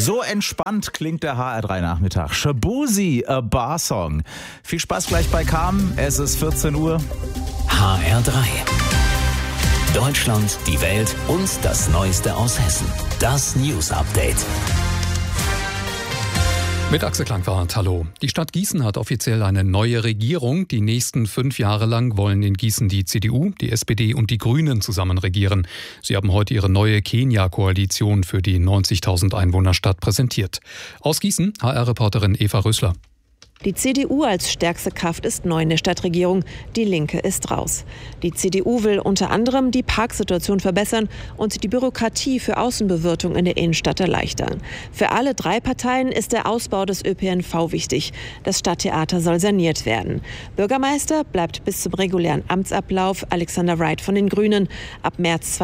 So entspannt klingt der HR3-Nachmittag. Shaboozey, a Bar-Song. Viel Spaß gleich bei Carmen. Es ist 14 Uhr. HR3. Deutschland, die Welt und das Neueste aus Hessen. Das News-Update. Mit Axel Klangwart, hallo. Die Stadt Gießen hat offiziell eine neue Regierung. Die nächsten 5 Jahre lang wollen in Gießen die CDU, die SPD und die Grünen zusammen regieren. Sie haben heute ihre neue Kenia-Koalition für die 90.000 Einwohnerstadt präsentiert. Aus Gießen, HR-Reporterin Eva Rösler. Die CDU als stärkste Kraft ist neu in der Stadtregierung, die Linke ist raus. Die CDU will unter anderem die Parksituation verbessern und die Bürokratie für Außenbewirtung in der Innenstadt erleichtern. Für alle 3 Parteien ist der Ausbau des ÖPNV wichtig. Das Stadttheater soll saniert werden. Bürgermeister bleibt bis zum regulären Amtsablauf Alexander Wright von den Grünen. Ab März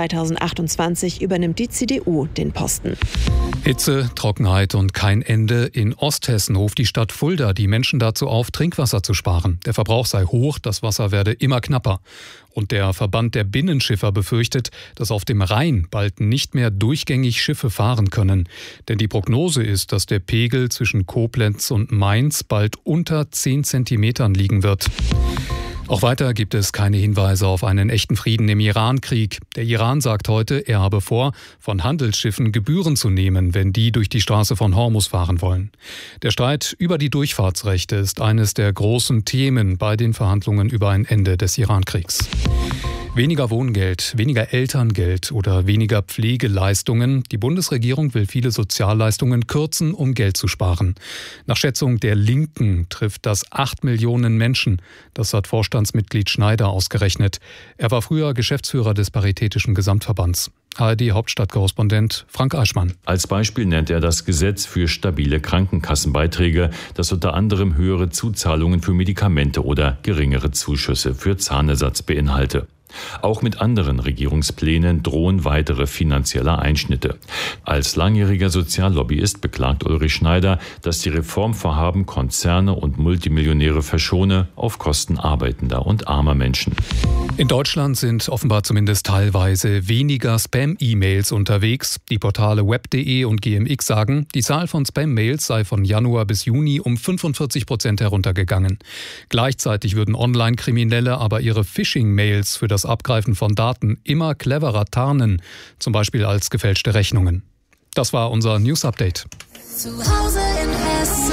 2028 übernimmt die CDU den Posten. Hitze, Trockenheit und kein Ende. In Osthessen ruft die Stadt Fulda die Menschen dazu auf, Trinkwasser zu sparen. Der Verbrauch sei hoch, das Wasser werde immer knapper. Und der Verband der Binnenschiffer befürchtet, dass auf dem Rhein bald nicht mehr durchgängig Schiffe fahren können. Denn die Prognose ist, dass der Pegel zwischen Koblenz und Mainz bald unter 10 Zentimetern liegen wird. Auch weiter gibt es keine Hinweise auf einen echten Frieden im Iran-Krieg. Der Iran sagt heute, er habe vor, von Handelsschiffen Gebühren zu nehmen, wenn die durch die Straße von Hormuz fahren wollen. Der Streit über die Durchfahrtsrechte ist eines der großen Themen bei den Verhandlungen über ein Ende des Iran-Kriegs. Weniger Wohngeld, weniger Elterngeld oder weniger Pflegeleistungen. Die Bundesregierung will viele Sozialleistungen kürzen, um Geld zu sparen. Nach Schätzung der Linken trifft das 8 Millionen Menschen. Das hat Vorstandsmitglied Schneider ausgerechnet. Er war früher Geschäftsführer des Paritätischen Gesamtverbands. ARD-Hauptstadtkorrespondent Frank Eichmann. Als Beispiel nennt er das Gesetz für stabile Krankenkassenbeiträge, das unter anderem höhere Zuzahlungen für Medikamente oder geringere Zuschüsse für Zahnersatz beinhalte. Auch mit anderen Regierungsplänen drohen weitere finanzielle Einschnitte. Als langjähriger Soziallobbyist beklagt Ulrich Schneider, dass die Reformvorhaben Konzerne und Multimillionäre verschone auf Kosten arbeitender und armer Menschen. In Deutschland sind offenbar zumindest teilweise weniger Spam-E-Mails unterwegs. Die Portale web.de und GMX sagen, die Zahl von Spam-Mails sei von Januar bis Juni um 45% heruntergegangen. Gleichzeitig würden Online-Kriminelle aber ihre Phishing-Mails für das Abgreifen von Daten immer cleverer tarnen, zum Beispiel als gefälschte Rechnungen. Das war unser News-Update. Zu Hause in Hessen.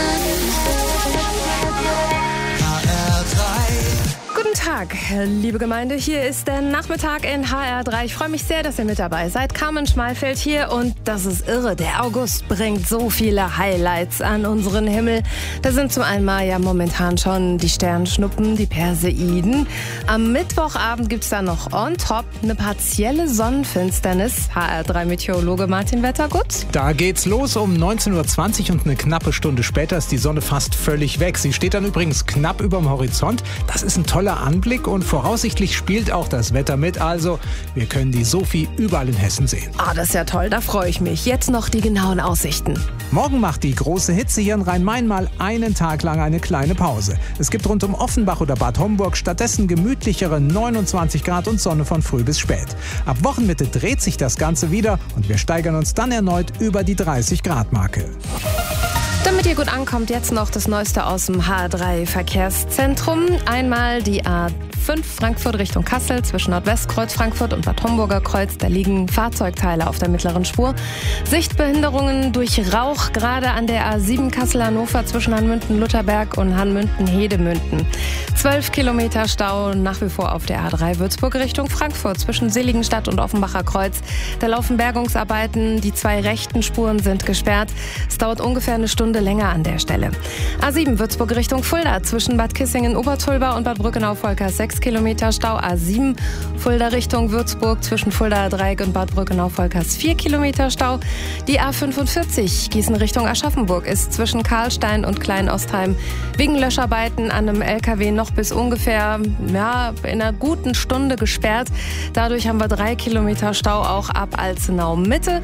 Guten Tag, liebe Gemeinde. Hier ist der Nachmittag in HR3. Ich freue mich sehr, dass ihr mit dabei seid. Carmen Schmalfeld hier und das ist irre. Der August bringt so viele Highlights an unseren Himmel. Da sind zum einen mal ja momentan schon die Sternschnuppen, die Perseiden. Am Mittwochabend gibt es dann noch on top eine partielle Sonnenfinsternis. HR3-Meteorologe Martin Wettergut. Da geht's los um 19.20 Uhr und eine knappe Stunde später ist die Sonne fast völlig weg. Sie steht dann übrigens knapp überm Horizont. Das ist ein toller Anblick und voraussichtlich spielt auch das Wetter mit. Also, wir können die Sophie überall in Hessen sehen. Ah, das ist ja toll, da freue ich mich. Jetzt noch die genauen Aussichten. Morgen macht die große Hitze hier in Rhein-Main mal einen Tag lang eine kleine Pause. Es gibt rund um Offenbach oder Bad Homburg stattdessen gemütlichere 29 Grad und Sonne von früh bis spät. Ab Wochenmitte dreht sich das Ganze wieder und wir steigern uns dann erneut über die 30-Grad-Marke. Damit ihr gut ankommt, jetzt noch das Neueste aus dem H3-Verkehrszentrum. Einmal die A5 Frankfurt Richtung Kassel zwischen Nordwestkreuz Frankfurt und Bad Homburger Kreuz. Da liegen Fahrzeugteile auf der mittleren Spur. Sichtbehinderungen durch Rauch, gerade an der A7 Kassel-Hannover zwischen Hanmünden-Lutherberg und Hanmünden-Hedemünden. 12 Kilometer Stau nach wie vor auf der A3 Würzburg Richtung Frankfurt zwischen Seligenstadt und Offenbacher Kreuz. Da laufen Bergungsarbeiten, die 2 rechten Spuren sind gesperrt. Es dauert ungefähr eine Stunde länger an der Stelle. A7 Würzburg Richtung Fulda zwischen Bad Kissingen-Obertulba und Bad Brückenau-Volkers 6 Kilometer Stau. A7 Fulda Richtung Würzburg zwischen Fuldaer Dreieck und Bad Brückenau-Volkers 4 Kilometer Stau. Die A45 Gießen Richtung Aschaffenburg ist zwischen Karlstein und Kleinostheim wegen Löscharbeiten an einem LKW noch bis ungefähr in einer guten Stunde gesperrt. Dadurch haben wir 3 Kilometer Stau auch ab Alzenau Mitte.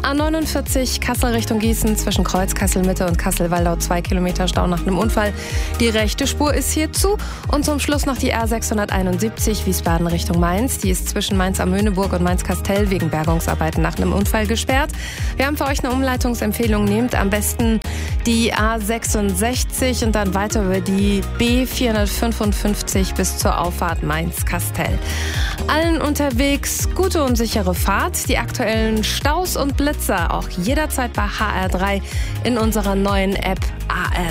A49 Kassel Richtung Gießen zwischen Kreuz Kassel Mitte und Kassel-Waldau 2 Kilometer Stau nach einem Unfall. Die rechte Spur ist hier zu. Und zum Schluss noch die A46 671 Wiesbaden Richtung Mainz. Die ist zwischen Mainz am Möhneburg und Mainz-Kastell wegen Bergungsarbeiten nach einem Unfall gesperrt. Wir haben für euch eine Umleitungsempfehlung. Nehmt am besten die A66 und dann weiter über die B455 bis zur Auffahrt Mainz-Kastell. Allen unterwegs gute und sichere Fahrt. Die aktuellen Staus und Blitzer auch jederzeit bei HR3 in unserer neuen App AR3.